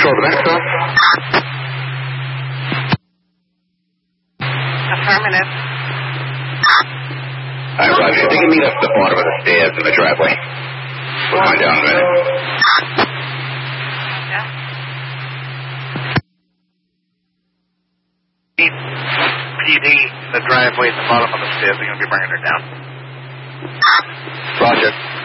Patrol the next one. Affirmative. All right, Roger. If they can meet us at the bottom of the stairs in the driveway. We'll come down in a minute. Yeah. PD, the driveway at the bottom of the stairs. They're going to be bringing her down. Roger.